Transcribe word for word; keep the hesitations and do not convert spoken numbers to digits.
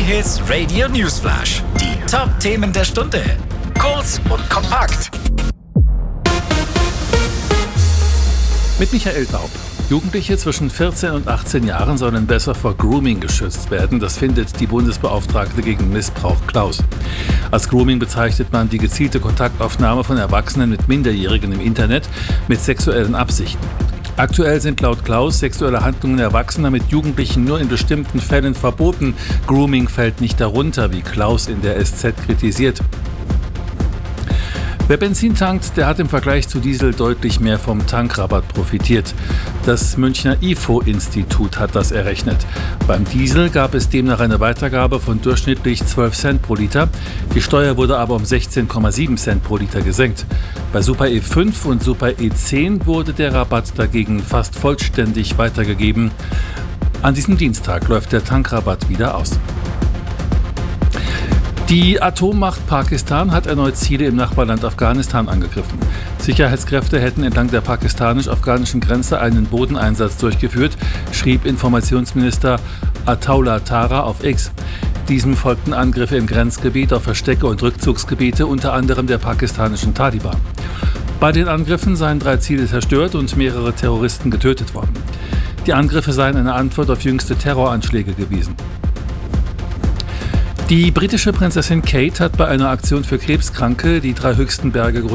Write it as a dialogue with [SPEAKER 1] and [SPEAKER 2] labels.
[SPEAKER 1] Hits Radio Newsflash. Die Top-Themen der Stunde. Kurz und kompakt.
[SPEAKER 2] Mit Michael Daub. Jugendliche zwischen vierzehn und achtzehn Jahren sollen besser vor Grooming geschützt werden. Das findet die Bundesbeauftragte gegen Missbrauch Klaus. Als Grooming bezeichnet man die gezielte Kontaktaufnahme von Erwachsenen mit Minderjährigen im Internet mit sexuellen Absichten. Aktuell sind laut Klaus sexuelle Handlungen Erwachsener mit Jugendlichen nur in bestimmten Fällen verboten. Grooming fällt nicht darunter, wie Klaus in der S Z kritisiert. Wer Benzin tankt, der hat im Vergleich zu Diesel deutlich mehr vom Tankrabatt profitiert. Das Münchner I F O-Institut hat das errechnet. Beim Diesel gab es demnach eine Weitergabe von durchschnittlich zwölf Cent pro Liter. Die Steuer wurde aber um sechzehn Komma sieben Cent pro Liter gesenkt. Bei Super E fünf und Super E zehn wurde der Rabatt dagegen fast vollständig weitergegeben. An diesem Dienstag läuft der Tankrabatt wieder aus. Die Atommacht Pakistan hat erneut Ziele im Nachbarland Afghanistan angegriffen. Sicherheitskräfte hätten entlang der pakistanisch-afghanischen Grenze einen Bodeneinsatz durchgeführt, schrieb Informationsminister Ataullah Tara auf X. Diesem folgten Angriffe im Grenzgebiet auf Verstecke und Rückzugsgebiete, unter anderem der pakistanischen Taliban. Bei den Angriffen seien drei Ziele zerstört und mehrere Terroristen getötet worden. Die Angriffe seien eine Antwort auf jüngste Terroranschläge gewesen. Die britische Prinzessin Kate hat bei einer Aktion für Krebskranke die drei höchsten Berge